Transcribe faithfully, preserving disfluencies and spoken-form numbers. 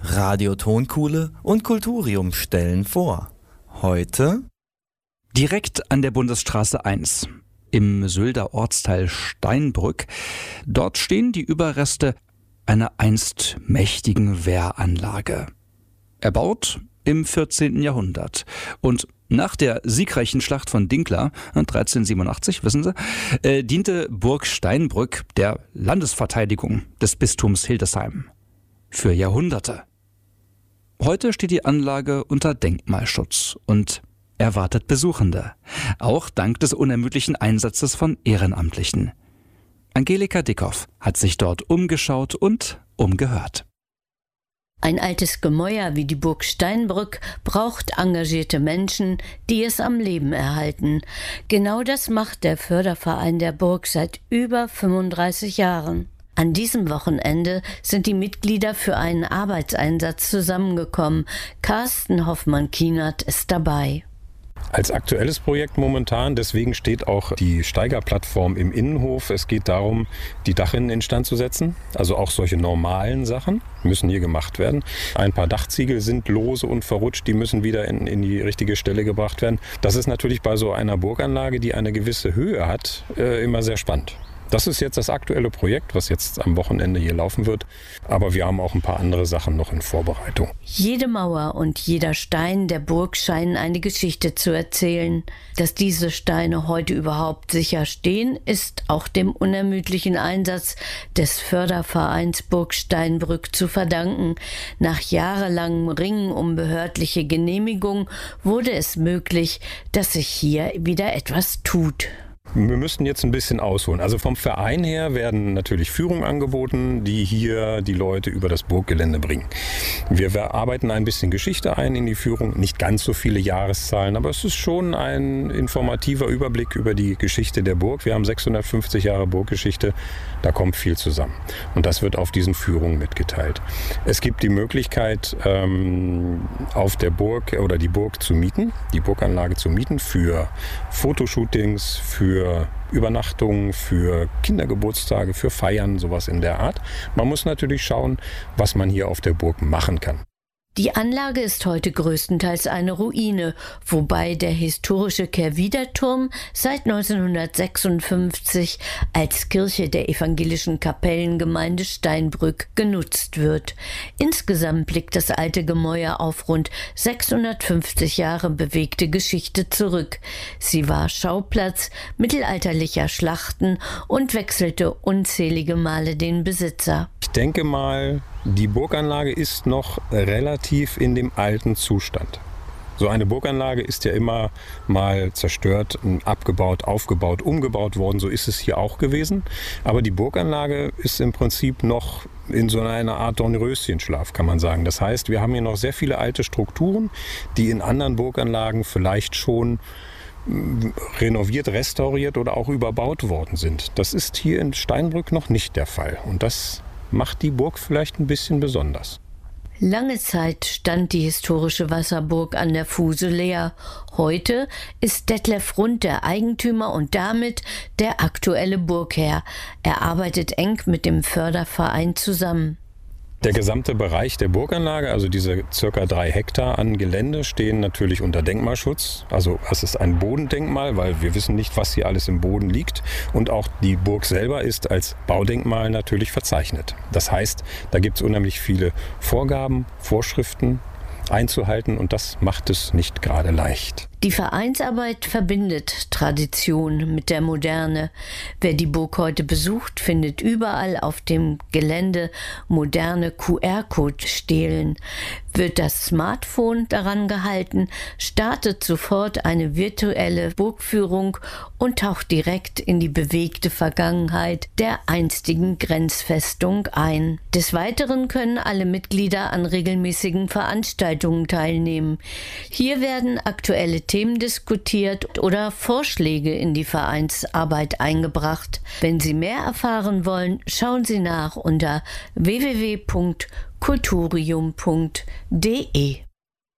Radio Tonkuhle und Kulturium stellen vor. Heute direkt an der Bundesstraße eins, im Sylder Ortsteil Steinbrück. Dort stehen die Überreste einer einst mächtigen Wehranlage. Erbaut im vierzehnten Jahrhundert. Und nach der siegreichen Schlacht von Dinkla, dreizehnhundertsiebenundachtzig, wissen Sie, äh, diente Burg Steinbrück der Landesverteidigung des Bistums Hildesheim. Für Jahrhunderte. Heute steht die Anlage unter Denkmalschutz und erwartet Besuchende. Auch dank des unermüdlichen Einsatzes von Ehrenamtlichen. Angelika Dickhoff hat sich dort umgeschaut und umgehört. Ein altes Gemäuer wie die Burg Steinbrück braucht engagierte Menschen, die es am Leben erhalten. Genau das macht der Förderverein der Burg seit über fünfunddreißig Jahren. An diesem Wochenende sind die Mitglieder für einen Arbeitseinsatz zusammengekommen. Carsten Hoffmann-Kienert ist dabei. Als aktuelles Projekt momentan, deswegen steht auch die Steigerplattform im Innenhof. Es geht darum, die Dachrinnen instand zu setzen. Also auch solche normalen Sachen müssen hier gemacht werden. Ein paar Dachziegel sind lose und verrutscht, die müssen wieder in, in die richtige Stelle gebracht werden. Das ist natürlich bei so einer Burganlage, die eine gewisse Höhe hat, äh, immer sehr spannend. Das ist jetzt das aktuelle Projekt, was jetzt am Wochenende hier laufen wird. Aber wir haben auch ein paar andere Sachen noch in Vorbereitung. Jede Mauer und jeder Stein der Burg scheinen eine Geschichte zu erzählen. Dass diese Steine heute überhaupt sicher stehen, ist auch dem unermüdlichen Einsatz des Fördervereins Burg Steinbrück zu verdanken. Nach jahrelangem Ringen um behördliche Genehmigung wurde es möglich, dass sich hier wieder etwas tut. Wir müssten jetzt ein bisschen ausholen. Also vom Verein her werden natürlich Führungen angeboten, die hier die Leute über das Burggelände bringen. Wir arbeiten ein bisschen Geschichte ein in die Führung, nicht ganz so viele Jahreszahlen, aber es ist schon ein informativer Überblick über die Geschichte der Burg. Wir haben sechshundertfünfzig Jahre Burggeschichte, da kommt viel zusammen. Und das wird auf diesen Führungen mitgeteilt. Es gibt die Möglichkeit, ähm, auf der Burg oder die Burg zu mieten, die Burganlage zu mieten für Fotoshootings, für für Übernachtungen, für Kindergeburtstage, für Feiern, sowas in der Art. Man muss natürlich schauen, was man hier auf der Burg machen kann. Die Anlage ist heute größtenteils eine Ruine, wobei der historische Kehrwiederturm seit neunzehnhundertsechsundfünfzig als Kirche der evangelischen Kapellengemeinde Steinbrück genutzt wird. Insgesamt blickt das alte Gemäuer auf rund sechshundertfünfzig Jahre bewegte Geschichte zurück. Sie war Schauplatz mittelalterlicher Schlachten und wechselte unzählige Male den Besitzer. Ich denke mal, die Burganlage ist noch relativ in dem alten Zustand. So eine Burganlage ist ja immer mal zerstört, abgebaut, aufgebaut, umgebaut worden. So ist es hier auch gewesen. Aber die Burganlage ist im Prinzip noch in so einer Art Dornröschenschlaf, kann man sagen. Das heißt, wir haben hier noch sehr viele alte Strukturen, die in anderen Burganlagen vielleicht schon renoviert, restauriert oder auch überbaut worden sind. Das ist hier in Steinbrück noch nicht der Fall. Und das macht die Burg vielleicht ein bisschen besonders. Lange Zeit stand die historische Wasserburg an der Fuse leer. Heute ist Detlef Rund der Eigentümer und damit der aktuelle Burgherr. Er arbeitet eng mit dem Förderverein zusammen. Der gesamte Bereich der Burganlage, also diese circa drei Hektar an Gelände, stehen natürlich unter Denkmalschutz. Also es ist ein Bodendenkmal, weil wir wissen nicht, was hier alles im Boden liegt. Und auch die Burg selber ist als Baudenkmal natürlich verzeichnet. Das heißt, da gibt es unheimlich viele Vorgaben, Vorschriften einzuhalten und das macht es nicht gerade leicht. Die Vereinsarbeit verbindet Tradition mit der Moderne. Wer die Burg heute besucht, findet überall auf dem Gelände moderne Q R-Code stehlen. Wird das Smartphone daran gehalten, startet sofort eine virtuelle Burgführung und taucht direkt in die bewegte Vergangenheit der einstigen Grenzfestung ein. Des Weiteren können alle Mitglieder an regelmäßigen Veranstaltungen teilnehmen. Hier werden aktuelle Themen diskutiert oder Vorschläge in die Vereinsarbeit eingebracht. Wenn Sie mehr erfahren wollen, schauen Sie nach unter w w w punkt kulturium punkt d e.